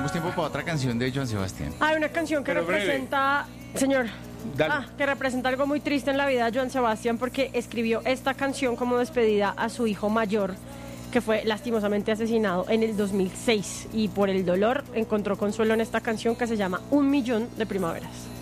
tenemos tiempo para otra canción de Joan Sebastián. Hay una canción que Pero breve. representa, señor, Dale. que representa algo muy triste en la vida de Joan Sebastián, porque escribió esta canción como despedida a su hijo mayor, que fue lastimosamente asesinado en el 2006, y por el dolor encontró consuelo en esta canción que se llama Un Millón de Primaveras.